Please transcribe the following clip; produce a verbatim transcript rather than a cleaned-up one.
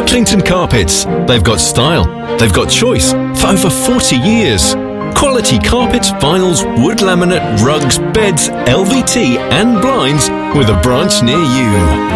Bucklington Carpets. They've got style, they've got choice for over forty years. Quality carpets, vinyls, wood laminate, rugs, beds, L V T and blinds with a branch near you.